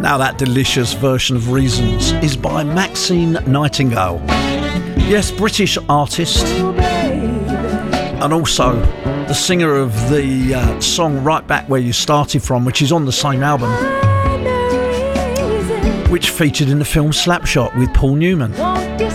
Now that delicious version of Reasons is by Maxine Nightingale. Yes, British artist, and also the singer of the song Right Back Where You Started From, which is on the same album, which featured in the film Slapshot with Paul Newman.